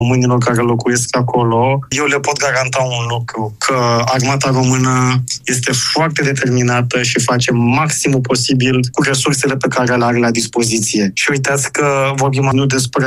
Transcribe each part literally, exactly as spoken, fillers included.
românilor care locuiesc acolo. Eu le pot garanta un lucru, că Armata Română este foarte determinată și face maximul posibil cu resursele pe care le are la dispoziție. Și uitați că vorbim nu despre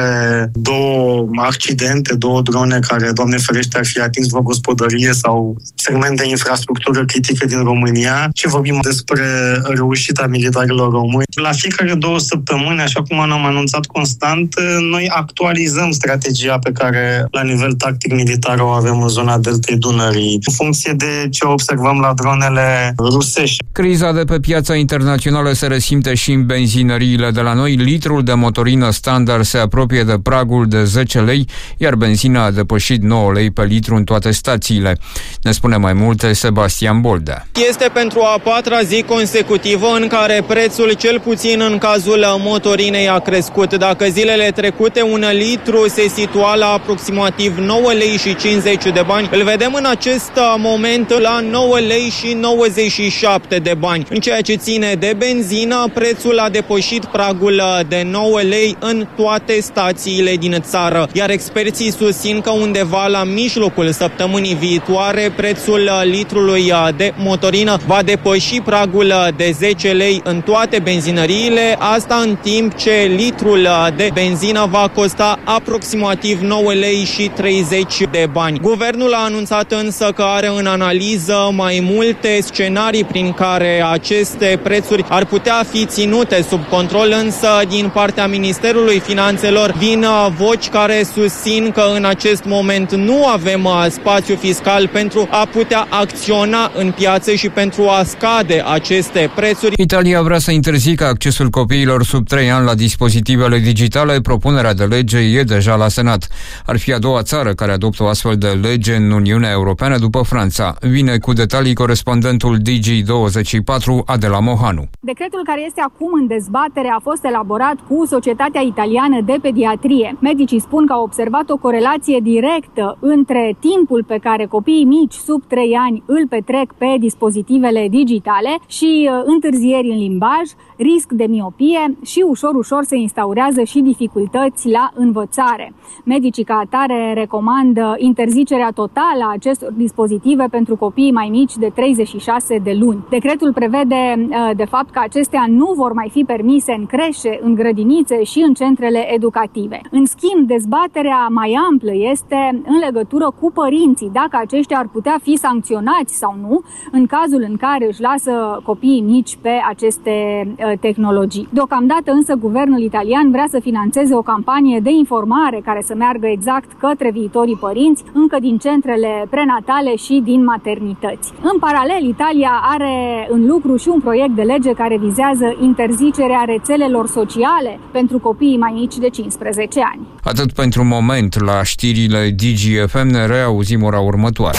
două accidente, două drone care, Doamne ferește, ar fi atins vreo gospodărie sau segment de infrastructură critică din România, ci vorbim despre reușita militarilor români. La fiecare două săptămâni, așa cum am anunțat constant, noi actualizăm strategia pe care, la nivel tactic-militar, o avem în zona deltei Dunării, în funcție de ce observăm la dronele rusești. Criza de pe piața internațională se resimte și în benzinăriile de la noi. Litrul de motorină standard se apropie de pragul de zece lei, iar benzina a depășit nouă lei pe litru în toate stațiile. Ne spune mai multe Sebastian Boldea. Este pentru a patra zi consecutivă în care prețul, cel puțin în cazul motorinei, a crescut. Dacă zilele trecute un litru se situa la aproximativ nouă lei și cincizeci de bani, îl vedem în acest moment la nouă lei și nouăzeci și șapte de bani. În ceea ce ține de benzină, prețul a depășit pragul de nouă lei în toate stațiile din țară, iar experții susțin că undeva la mijlocul săptămânii viitoare prețul litrului de motorină va depăși pragul de zece lei în toate benzinăriile, asta în timp ce litrul de benzină va costa aproximativ nouă lei și treizeci de bani. Guvernul a anunțat însă că are în analiză mai multe scenarii prin care aceste prețuri ar putea fi ținute sub control, însă din partea Ministerului Finanțelor vin voci care susțin că în acest moment nu avem spațiu fiscal pentru a putea acționa în piață și pentru a scade aceste prețuri. Italia vrea să interzică accesul copiilor sub trei ani la dispozitivele digitale. Propunerea de lege e deja la Senat. Ar fi a doua țară care adoptă o astfel de lege în Uniunea Europeană după Franța. Vine cu detalii corespondentul D G douăzeci și patru, Adela Mohanu. Decretul care este acum în dezbatere a fost elaborat cu Societatea Italiană de Pediatrie. Medicii spun că au observat o corelație directă între timpul pe care copiii mici sub trei ani îl petrec pe dispozitivele digitale și întârzieri în limbaj, risc de miopie și ușor, ușor se instaurează și dificultăți la învățare. Medicii ca atare recomandă interzicerea totală a acestor dispozitive pentru copiii mai mici de treizeci și șase de luni. Decretul prevede, de fapt, că acestea nu vor mai fi permise în creșe, în grădinițe și în centrele educative. În schimb, dezbaterea mai amplă este în legătură cu părinții, dacă aceștia ar putea fi sancționați sau nu în cazul în care își lasă copiii mici pe aceste tehnologii. Deocamdată însă guvernul italian vrea să financeze o campanie de informare care să meargă exact către viitorii părinți, încă din centrele prenatale și din maternități. În paralel, Italia are în lucru și un proiect de lege care vizează interzicerea rețelelor sociale pentru copiii mai mici de cincisprezece ani. Atât pentru moment. La știrile D G F M ne reauzim ora următoare.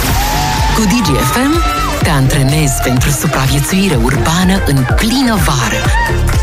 Cu D G F M te antrenezi pentru supraviețuire urbană în plină vară.